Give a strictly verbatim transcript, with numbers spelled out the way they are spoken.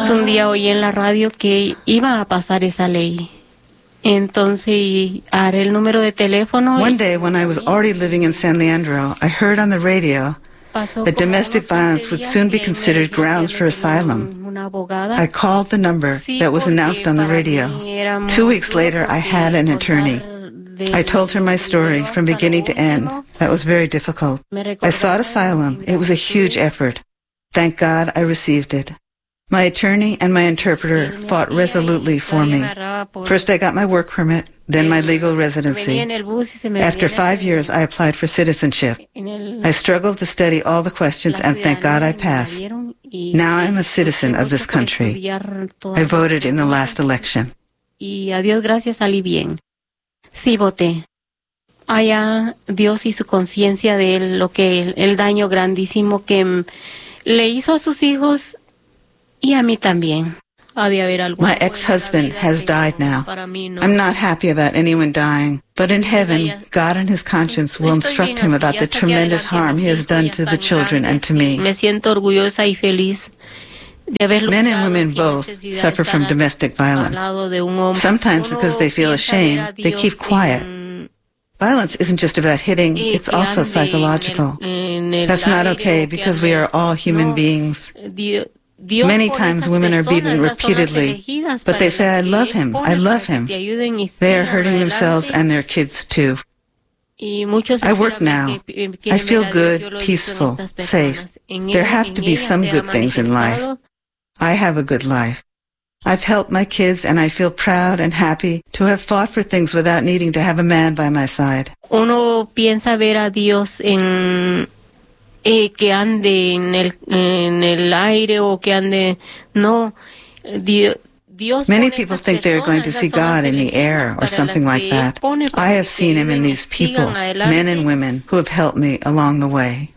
Entonces un día oí en la radio que iba a pasar esa ley. Entonces haré el número de teléfono. One day, when I was already living in San Leandro, I heard on the radio that domestic violence would soon be considered grounds for asylum. I called the number that was announced on the radio. Two weeks later, I had an attorney. I told her my story from beginning to end. That was very difficult. I sought asylum. It was a huge effort. Thank God I received it. My attorney and my interpreter fought resolutely for me. First I got my work permit, then my legal residency. After five years, I applied for citizenship. I struggled to study all the questions, and thank God I passed. Now I'm a citizen of this country. I voted in the last election. Y a Dios gracias salí bien. Sí voté. Allá Dios y su conciencia de él, lo que el, el daño grandísimo que le hizo a sus hijos y a mí también. My ex-husband has died now. I'm not happy about anyone dying, but in heaven, God and his conscience will instruct him about the tremendous harm he has done to the children and to me. Me siento orgullosa y feliz. Men and women both suffer from domestic violence. Sometimes because they feel ashamed, they keep quiet. Violence isn't just about hitting, it's also psychological. That's not okay because we are all human beings. Many times women are beaten repeatedly, but they say, I love him, I love him. They are hurting themselves and their kids too. I work now. I feel good, peaceful, safe. There have to be some good things in life. I have a good life. I've helped my kids and I feel proud and happy to have fought for things without needing to have a man by my side. Uno piensa ver a Dios en eh, que ande en el, en el aire o que ande... No, Dios... Many people think they are going to see God in the air or something like that. I have seen him in these people, men and women, who have helped me along the way.